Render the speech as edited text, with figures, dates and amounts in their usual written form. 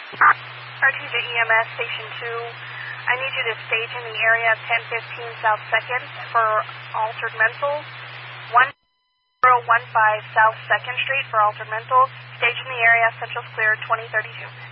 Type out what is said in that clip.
Artesia EMS Station 2, I need you to stage in the area of 1015 South 2nd for altered mental. 1015 South 2nd Street for altered mental. Stage in the area, Central's clear, 2032.